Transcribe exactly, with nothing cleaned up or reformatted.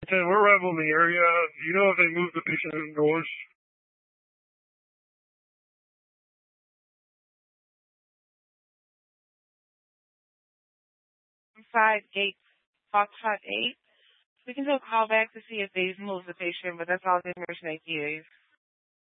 Okay, we're arrival in the area. Do you know if they moved the patient indoors? Inside gate Foxtrot eight. We can do a call back to see if they've moved the patient, but that's all the information they give.